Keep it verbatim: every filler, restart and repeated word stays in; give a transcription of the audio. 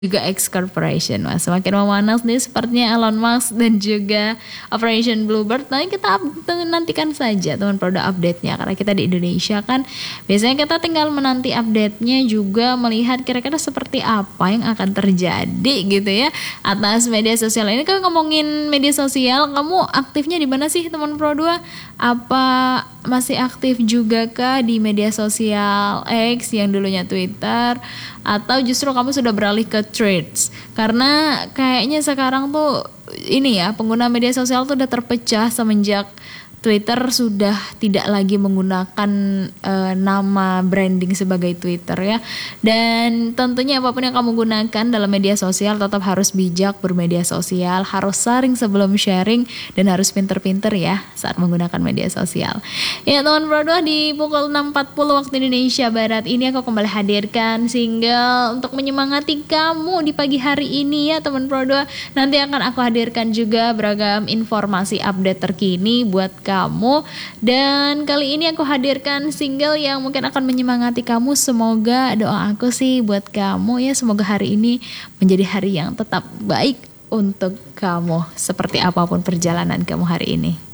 juga X Corporation, Mas. Semakin memanas nih sepertinya Elon Musk dan juga Operation Bluebird. Nah, kita nantikan saja teman produk update-nya, karena kita di Indonesia kan biasanya kita tinggal menanti update-nya, juga melihat kira-kira seperti apa yang akan terjadi gitu ya atas media sosial. Ini kan ngomongin media sosial, kamu aktifnya di mana sih teman Pro dua? Apa masih aktif juga kah di media sosial X yang dulunya Twitter, atau justru kamu sudah beralih ke Threads? Karena kayaknya sekarang tuh ini ya, pengguna media sosial tuh udah terpecah semenjak Twitter sudah tidak lagi menggunakan uh, nama branding sebagai Twitter ya. Dan tentunya apapun yang kamu gunakan dalam media sosial tetap harus bijak bermedia sosial, harus saring sebelum sharing, dan harus pinter-pinter ya saat menggunakan media sosial. Ya teman Pro dua, di pukul enam empat puluh waktu Indonesia Barat ini aku kembali hadirkan single untuk menyemangati kamu di pagi hari ini ya teman Pro dua. Nanti akan aku hadirkan juga beragam informasi update terkini buat kamu, dan kali ini aku hadirkan single yang mungkin akan menyemangati kamu. Semoga doa aku sih buat kamu ya, semoga hari ini menjadi hari yang tetap baik untuk kamu seperti apapun perjalanan kamu hari ini.